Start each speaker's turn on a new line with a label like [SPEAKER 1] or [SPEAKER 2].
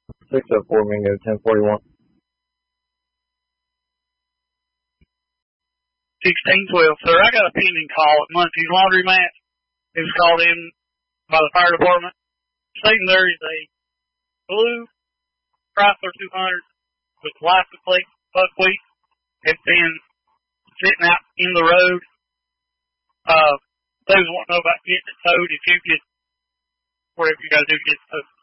[SPEAKER 1] 604 Mingo, 1041.
[SPEAKER 2] 1612. Sir, I got a pending call at Muncie's Laundromat. It was called in by the fire department, stating there is a blue Chrysler 200 with license plate buckwheat. It's been sitting out in the road. Those want to know about getting it towed. If you could, whatever you got to do to get it towed.